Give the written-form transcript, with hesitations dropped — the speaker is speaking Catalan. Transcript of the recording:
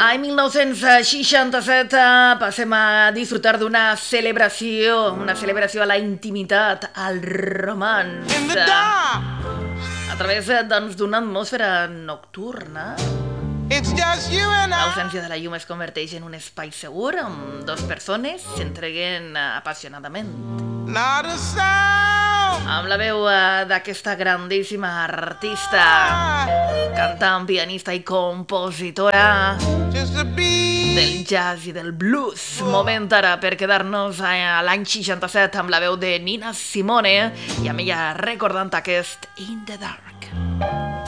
L'any 1967 passem a disfrutar d'una celebració a la intimitat, al romans, a través d'una atmosfera nocturna. L'ausència de la llum es converteix en un espai segur on dos persones s'entreguen apassionadament. Amb la veu d'aquesta grandíssima artista, cantant, pianista i compositora del jazz i del blues. Moment ara per quedar-nos a l'any 67 amb la veu de Nina Simone i amb ella recordant aquest In the Dark.